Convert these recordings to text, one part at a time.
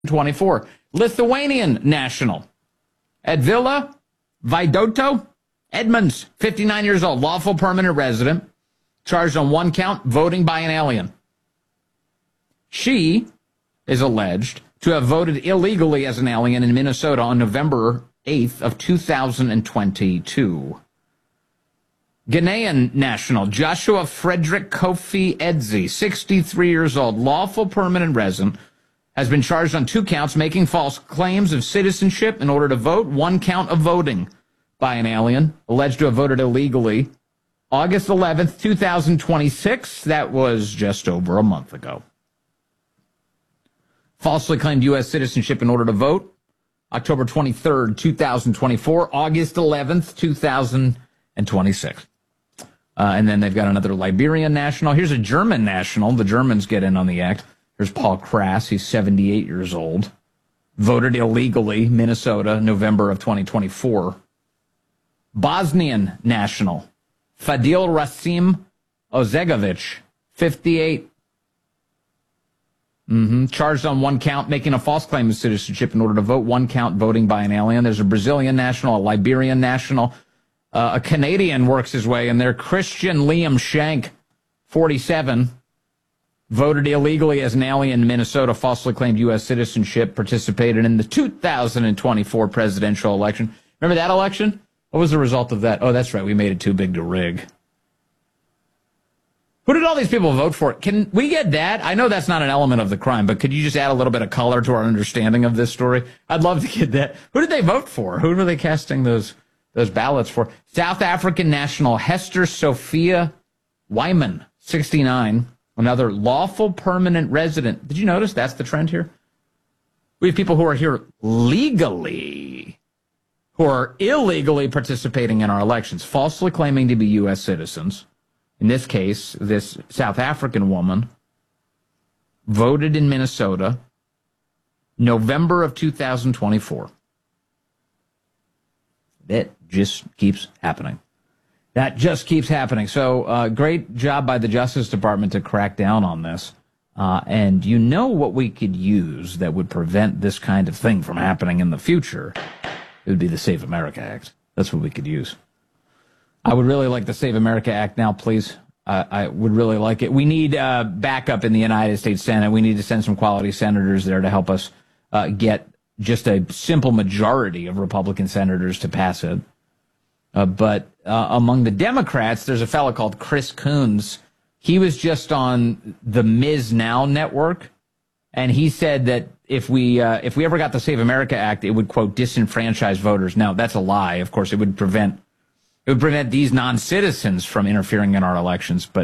24. Lithuanian national. Edvila Vaidoto Edmunds, 59 years old, lawful permanent resident, charged on one count, voting by an alien. She is alleged to have voted illegally as an alien in Minnesota on November 8th of 2022. Ghanaian national Joshua Frederick Kofi Edzi, 63 years old, lawful permanent resident, has been charged on two counts, making false claims of citizenship in order to vote, one count of voting by an alien, alleged to have voted illegally. August 11th, 2026, that was just over a month ago. Falsely claimed U.S. citizenship in order to vote, October 23rd, 2024, August 11th, 2026. And then they've got another Liberian national. Here's a German national. The Germans get in on the act. Here's Paul Krass. He's 78 years old. Voted illegally, Minnesota, November of 2024. Bosnian national. Fadil Rasim Ozegovic, 58. Charged on one count, making a false claim of citizenship in order to vote, one count voting by an alien. There's a Brazilian national, a Liberian national. A Canadian works his way in there. Christian Liam Shank, 47, voted illegally as an alien in Minnesota, falsely claimed U.S. citizenship, participated in the 2024 presidential election. Remember that election? What was the result of that? Oh, that's right. We made it too big to rig. Who did all these people vote for? Can we get that? I know that's not an element of the crime, but could you just add a little bit of color to our understanding of this story? I'd love to get that. Who did they vote for? Who were they casting those ballots for? South African national Hester Sophia Wyman, 69, another lawful permanent resident. Did you notice that's the trend here? We have people who are here legally, who are illegally participating in our elections, falsely claiming to be U.S. citizens. In this case, this South African woman voted in Minnesota, November of 2024. That just keeps happening. That just keeps happening. So great job by the Justice Department to crack down on this. And you know what we could use that would prevent this kind of thing from happening in the future? It would be the Save America Act. That's what we could use. I would really like the Save America Act now, please. I would really like it. We need backup in the United States Senate. We need to send some quality senators there to help us get just a simple majority of Republican senators to pass it. But among the Democrats, there's a fellow called Chris Coons. He was just on the Ms. Now network, and he said that if we ever got the Save America Act, it would, quote, disenfranchise voters. Now, that's a lie. Of course, it would prevent these non-citizens from interfering in our elections. But,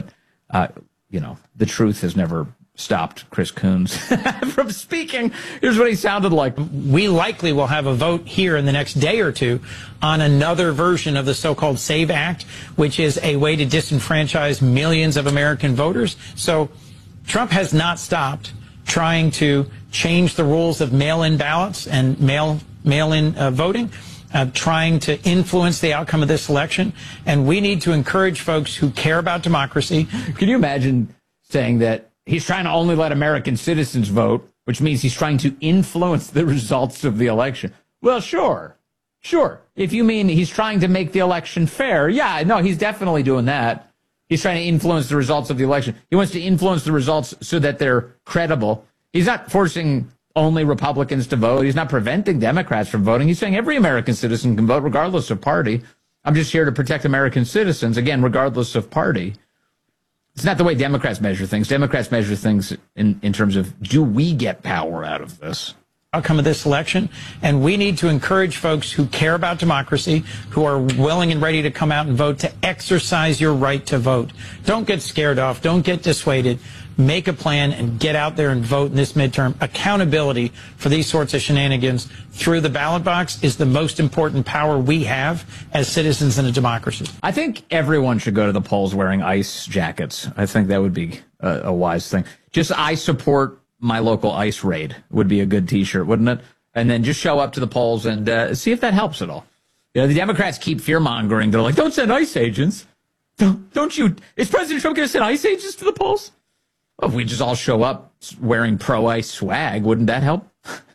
the truth has never stopped Chris Coons from speaking. Here's what he sounded like. We likely will have a vote here in the next day or two on another version of the so-called SAVE Act, which is a way to disenfranchise millions of American voters. So Trump has not stopped trying to change the rules of mail-in ballots and mail-in voting, trying to influence the outcome of this election. And we need to encourage folks who care about democracy. Can you imagine saying that he's trying to only let American citizens vote, which means he's trying to influence the results of the election? Well, sure. If you mean he's trying to make the election fair, yeah, no, he's definitely doing that. He's trying to influence the results of the election. He wants to influence the results so that they're credible. He's not forcing only Republicans to vote. He's not preventing Democrats from voting. He's saying every American citizen can vote regardless of party. I'm just here to protect American citizens, again, regardless of party. It's not the way Democrats measure things. Democrats measure things in terms of, do we get power out of this? Outcome of this election. And we need to encourage folks who care about democracy, who are willing and ready to come out and vote, to exercise your right to vote. Don't get scared off. Don't get dissuaded. Make a plan and get out there and vote in this midterm. Accountability for these sorts of shenanigans through the ballot box is the most important power we have as citizens in a democracy. I think everyone should go to the polls wearing ICE jackets. I think that would be a wise thing. Just I support my local ICE raid would be a good T-shirt, wouldn't it? And then just show up to the polls and see if that helps at all. You know, the Democrats keep fear-mongering. They're like, don't send ICE agents. Don't you? Is President Trump going to send ICE agents to the polls? Well, if we just all show up wearing pro-ICE swag, wouldn't that help?